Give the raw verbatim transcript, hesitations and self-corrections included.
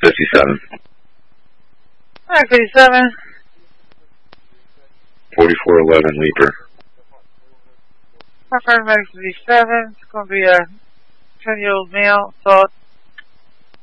fifty-seven. Alright, fifty-seven. forty-four eleven, Leaper. My first medic fifty-seven. It's going to be a ten-year-old male, thought